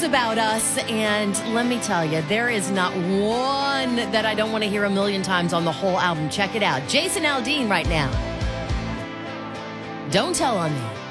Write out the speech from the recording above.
about us. And let me tell you, there is not one that I don't want to hear a million times on the whole album. Check it out. Jason Aldean right now. Don't Tell on Me.